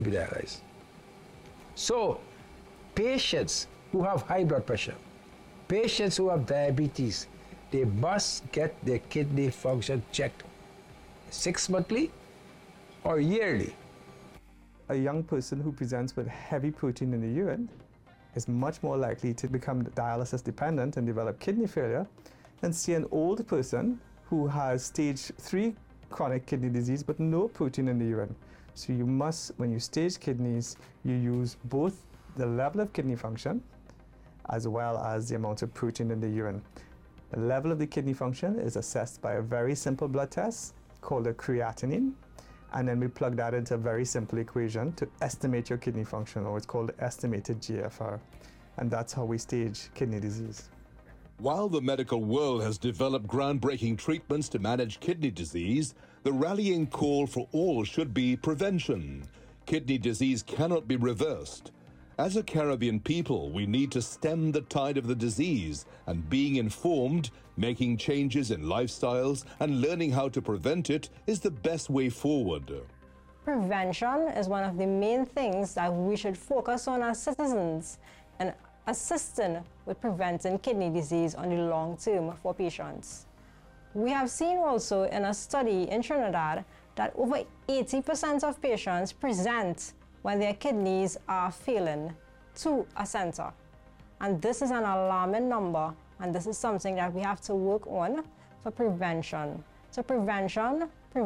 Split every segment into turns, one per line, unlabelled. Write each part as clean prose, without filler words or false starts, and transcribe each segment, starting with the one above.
be dialyzed. So, patients who have high blood pressure, patients who have diabetes, they must get their kidney function checked 6 monthly or yearly.
A young person who presents with heavy protein in the urine is much more likely to become dialysis dependent and develop kidney failure than see an old person who has stage 3 chronic kidney disease but no protein in the urine. So you must, when you stage kidneys, you use both the level of kidney function as well as the amount of protein in the urine. The level of the kidney function is assessed by a very simple blood test called a creatinine, and then we plug that into a very simple equation to estimate your kidney function, or it's called the estimated GFR. And that's how we stage kidney disease.
While the medical world has developed groundbreaking treatments to manage kidney disease, the rallying call for all should be prevention. Kidney disease cannot be reversed. As a Caribbean people, we need to stem the tide of the disease, and being informed, making changes in lifestyles, and learning how to prevent it is the best way forward.
Prevention is one of the main things that we should focus on as citizens, and assisting with preventing kidney disease on the long term for patients. We have seen also in a study in Trinidad that over 80% of patients present when their kidneys are failing to a center. And this is an alarming number, and this is something that we have to work on for prevention. So prevention,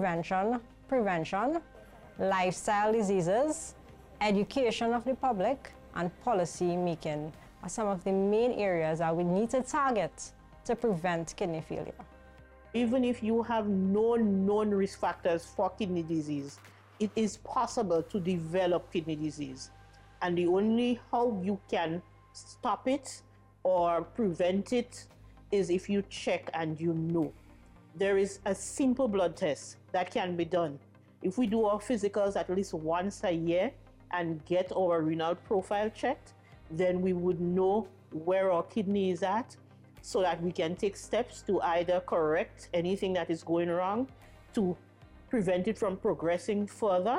lifestyle diseases, education of the public, and policy making are some of the main areas that we need to target to prevent kidney failure.
Even if you have no known risk factors for kidney disease, it is possible to develop kidney disease. And the only how you can stop it or prevent it is if you check and you know. There is a simple blood test that can be done. If we do our physicals at least once a year and get our renal profile checked, then we would know where our kidney is at, so that we can take steps to either correct anything that is going wrong, to prevent it from progressing further,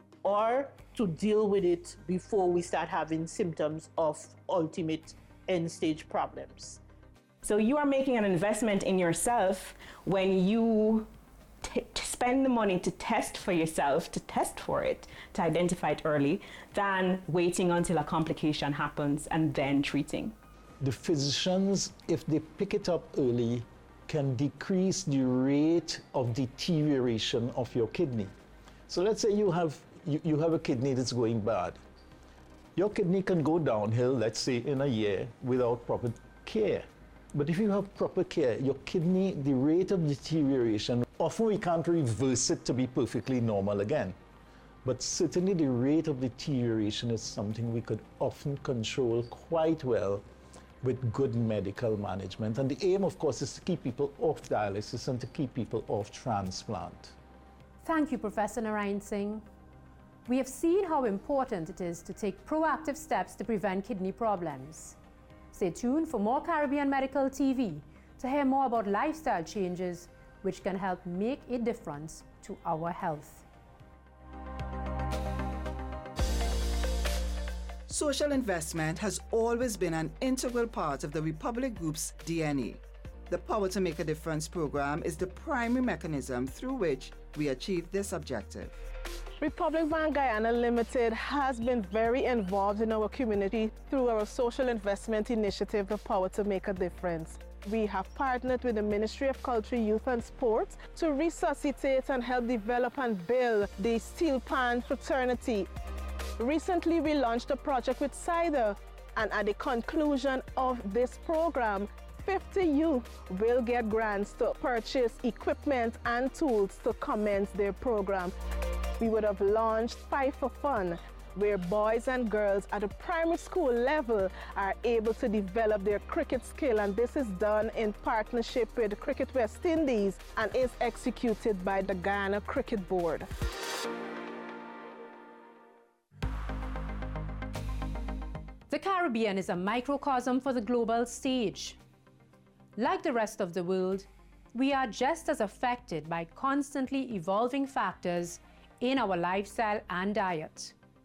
or to deal with it before we start having symptoms of ultimate end-stage problems.
So you are making an investment in yourself when you spend the money to test for yourself, to test for it, to identify it early, than waiting until a complication happens and then treating.
The physicians, if they pick it up early, can decrease the rate of deterioration of your kidney. So let's say you have a kidney that's going bad. Your kidney can go downhill, let's say in a year, without proper care. But if you have proper care, your kidney, the rate of deterioration, often we can't reverse it to be perfectly normal again. But certainly the rate of deterioration is something we could often control quite well with good medical management. And the aim, of course, is to keep people off dialysis and to keep people off transplant.
Thank you, Professor Narayan Singh. We have seen how important it is to take proactive steps to prevent kidney problems. Stay tuned for more Caribbean Medical TV to hear more about lifestyle changes which can help make a difference to our health.
Social investment has always been an integral part of the Republic Group's DNA. The Power to Make a Difference program is the primary mechanism through which we achieve this objective.
Republic Bank Guyana Limited has been very involved in our community through our social investment initiative, The Power to Make a Difference. We have partnered with the Ministry of Culture, Youth and Sports to resuscitate and help develop and build the Steel Pan fraternity. Recently, we launched a project with CIDA, and at the conclusion of this program, 50 youth will get grants to purchase equipment and tools to commence their program. We would have launched Fight for Fun, where boys and girls at the primary school level are able to develop their cricket skill, and this is done in partnership with Cricket West Indies and is executed by the Guyana Cricket Board.
The Caribbean is a microcosm for the global stage. Like the rest of the world, we are just as affected by constantly evolving factors in our lifestyle and diet.